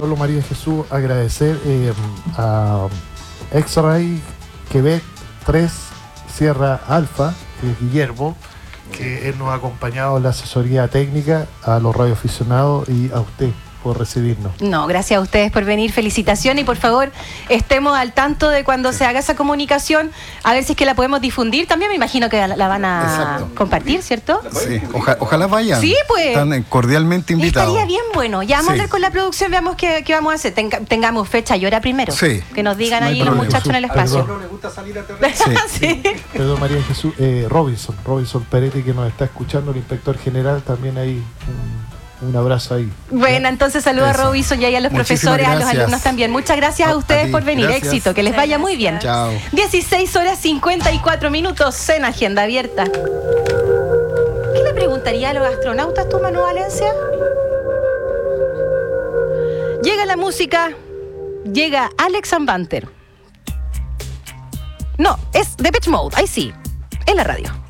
Pablo, María Jesús, agradecer a X-Ray Quebec 3 Sierra Alfa, que es Guillermo, que él nos ha acompañado en la asesoría técnica, a los radioaficionados y a usted por recibirnos. No, gracias a ustedes por venir, felicitaciones, y por favor estemos al tanto de cuando se haga esa comunicación, a ver si es que la podemos difundir. También me imagino que la van a compartir, ¿cierto? Sí, ojalá vayan. Sí, pues. Están cordialmente invitados. Estaría bien bueno. Ya vamos a hablar con la producción, veamos qué vamos a hacer. Tengamos fecha y hora primero. Sí. Que nos digan No hay ahí los problema. muchachos en el espacio. Perdón. Le gusta salir a Sí. Perdón, María Jesús, Robinson Peretti, que nos está escuchando, el inspector general, también hay un abrazo ahí. Bueno, entonces saludos a Robinson y ahí a los Muchísimas profesores, a los gracias. alumnos también. Muchas gracias a ustedes ti. por venir. Gracias. Éxito, que les vaya muy bien. Chao. 16:54 en Agenda Abierta. ¿Qué le preguntaría a los astronautas tú, Manu Valencia? Llega la música, llega Alex and Banter. No, es Depeche Mode, ahí sí, en la radio.